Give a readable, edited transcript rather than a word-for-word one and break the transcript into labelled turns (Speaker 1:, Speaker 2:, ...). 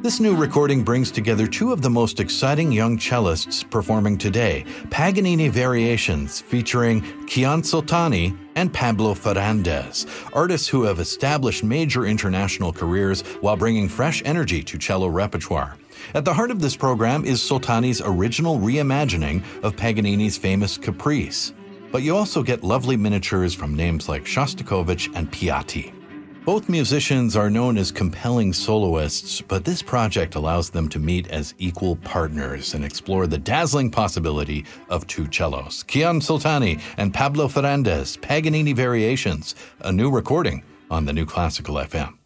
Speaker 1: This new recording brings together two of the most exciting young cellists performing today, Paganini Variations featuring Kian Soltani and Pablo Ferrandez, artists who have established major international careers while bringing fresh energy to cello repertoire. At the heart of this program is Soltani's original reimagining of Paganini's famous Caprice. But you also get lovely miniatures from names like Shostakovich and Piatti. Both musicians are known as compelling soloists, but this project allows them to meet as equal partners and explore the dazzling possibility of two cellos. Kian Soltani and Pablo Ferrandez, Paganini Variations, a new recording on the New Classical FM.